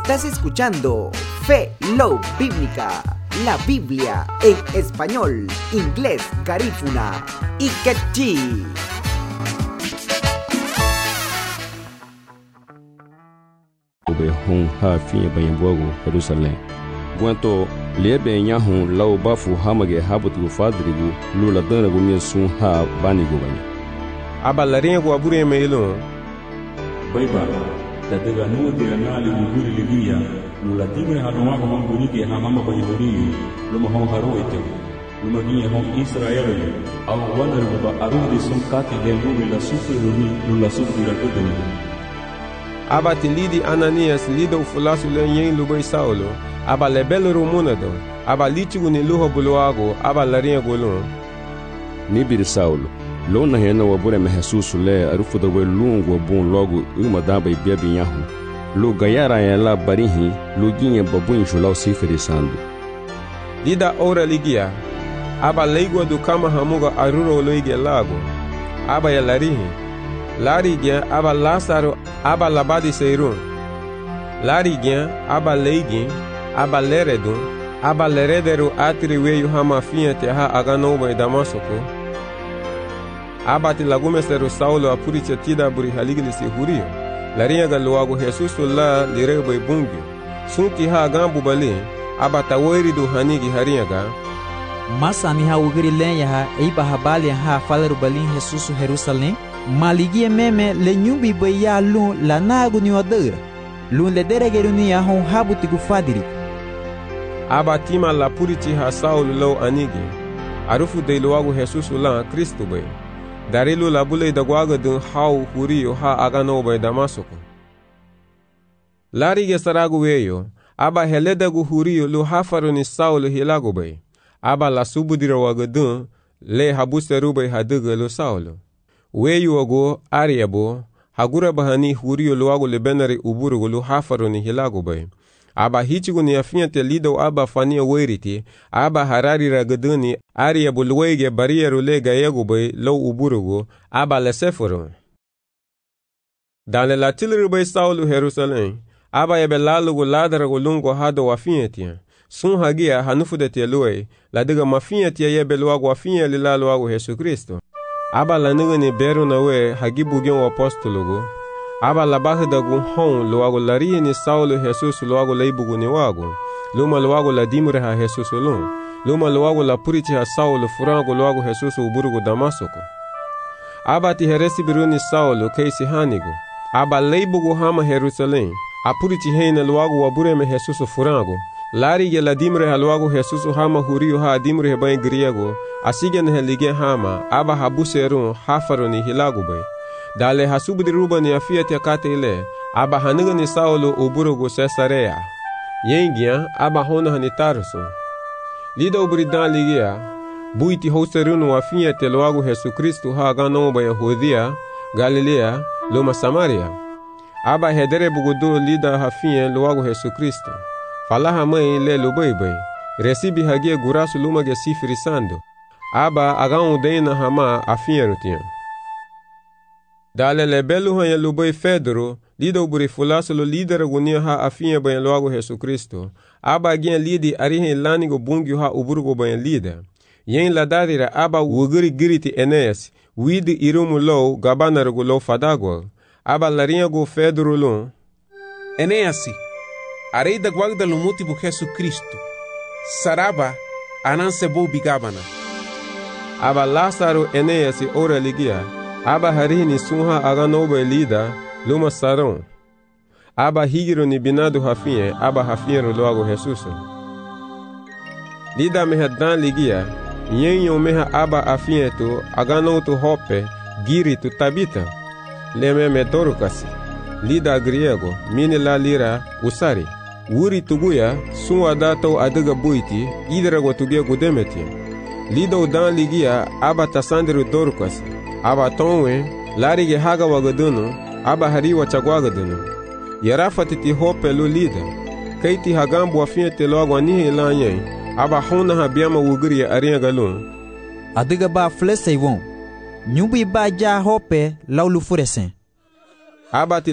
Estás escuchando Fe Love Bíblica, la Biblia en español, inglés, garífuna y quechí. Be hon ha fin bayin bogo Jerusalem. Guanto lebe nya hon law bafu hamage habutu fadrigu lula dana go mi sun ha banigo bani. Abalarin go abure melo. Baiba da daga no de anali guri ligia lula timre ha no ko nguri ke ha mama bayori luma hon haroite luma ni hon Israel aw wanar ba arudi sun kati de lula sufri lula sufri la kodani. Abati lidi Ananias lido fulasu le yen lubai Saulo aba lebelo rumunado aba lichigu ni luho buluago aba larinha golon ni bir Saulo lo na hena wa bure me Jesus le arufu do lungo bon logo uma daba ibebe nyahu lo gayara ya la barihi lo ginye babun jolau sifere sandu lida ora ligia aba leigo do kama hamuga aruro loige lago aba ya larihi Larigien aba Lázaro aba labadi seirun. Larigien aba leigin aba leredun aba lerederu atriweyu hamafinha terra aganoba e Damasco. Aba tilagumeseru Saulo apuritia tida buri haligli se hurio. Larinha galuago Jesus la lirebo e bungi. Sunti ha gambu bali aba taweri do hanigi harinha. Masani ha ugiri lenha ha eiba habali ha falaru balin Jesus Jerusalém. Maligia meme le nyumbi baya lun la nagu ni odera lun le deregeru ni ya hon habuti gu fadiri aba tima la puriti ha Saulo lo anigi arufu de loago Jesus la Cristo be darelo la bule da gwaga dun hau hurio ha agano be Damasco larige saragu weyo aba heleda gu hurio lo hafaru ni Saulo hilago be aba la subudira waga dun le habuseru be haduga lo Saulo weyu ogo ariabo hagura bahani hurio luago lebenari uburugo lu hafaro ni hilago bay aba hichigo ni afinya te lido aba fania weriti aba harari ragaduni ariabo luege barieru lega yego bay lo uburugo aba leseforo dans le latilru bay Saulo Jerusalem aba yebe lalugo ladarago lungo hado wafinya sun hagia hanufu de te luwe la diga mafinya te yebe luago wafinya lila luago Jesu Kristo aba la nigga ni beru na we hagibu gen apostologo aba la bahda gu hon luago lari ni Saulo Jesus luago leibugu ni wago luma luago la dimre ha Jesus luma luago la puriti ha Saulo furango luago Jesus uburugo Damasco aba ti heresi biru ni Saulo keisi hanigo aba leibugu hama Jerusalem apuriti heina luago wabure me Jesus furango lari ge la dimre ha luago Jesus hama hurio ha dimre he bay griego asigen he lige hama aba habuserun hafaro ni hilago bay dale hasubdi ruba ni afiat yakate ile aba haniga ni Saulo uburugo Cesarea yengia aba hona hani Tarso lida ubridan ligia buiti hoserun wa afiat luago Jesus Kristo ha gano bay Yahudia Galilea loma Samaria aba hedere bugudu lida hafien luago Jesus Kristo falaha mãe le lubaibai recibi hagia gurasu luma ge sifri sando aba agan deina hama afinherutinha dale le belu han lubai Pedro lido buri fulaso lo líder gunia ha afinha ban logo Jesus Cristo aba gen lidi arihen lanigo bungu ha uburgo ban líder yen ladadira aba wuguri giriti Enéas widi irumu lo gabanargo lo fadagwa aba larinha go Pedro lo Enéas arei da guarda lo motivo Jesus Cristo saraba ananse bo bigabana aba Lázaro Enéas ora ligia aba harini sunha aganoba lida luma saron aba higiro ni binado hafie aba hafiero logo Jesus lida mehadan ligia yenyo meha aba afieto agano to hope giri to Tabita leme medorukasi lida griego mini la lira usari wuri tuguya sun adato adiga buiti idra go tugia gudemeti lido dan ligia aba tasandru dorkas aba tonwe larige haga wagaduno aba hariwa chagwagadunu yarafatiti hope lo lida kaiti hagambu afiete logo anihe lanye aba hona habiama wugiri aringa galun adiga ba flesei won nyubi ba ja hope laulu furesen aba